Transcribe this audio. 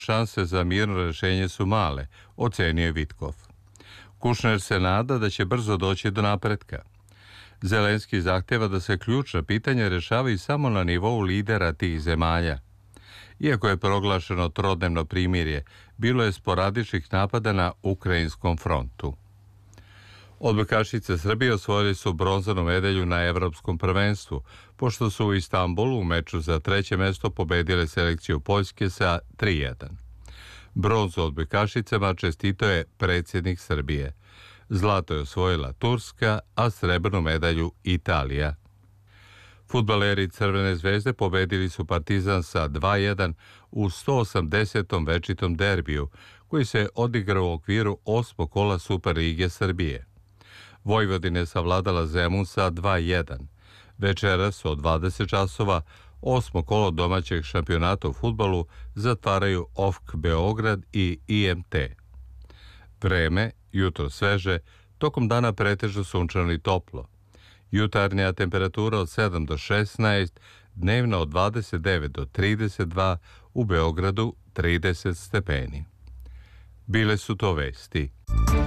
šanse za mirno rešenje su male, ocenio je Vitkov. Kušner se nada da će brzo doći do napretka. Zelenski zahteva da se ključna pitanja rešavaju samo na nivou lidera tih zemalja. Iako je proglašeno trodnevno primirje, bilo je sporadičnih napada na ukrajinskom frontu. Odbojkašice Srbije osvojili su bronzanu medalju na Evropskom prvenstvu, pošto su u Istanbulu u meču za treće mesto pobedile selekciju Poljske sa 3:1. Bronzu odbojkašicama čestitao je predsjednik Srbije. Zlato je osvojila Turska, a srebrnu medalju Italija. Fudbaleri Crvene zvezde pobedili su Partizan sa 2:1 u 180. večitom derbiju, koji se odigrao u okviru 8. kola Super lige Srbije. Vojvodina je savladala Zemun sa 2:1. Večeras od 20 časova 8. kolo domaćeg šampionata u fudbalu zatvaraju OFK Beograd i IMT. Vreme, jutro sveže, tokom dana pretežno sunčano i toplo. Jutarnja temperatura od 7 do 16, dnevna od 29 do 32, u Beogradu 30 stepeni. Bile su to vesti.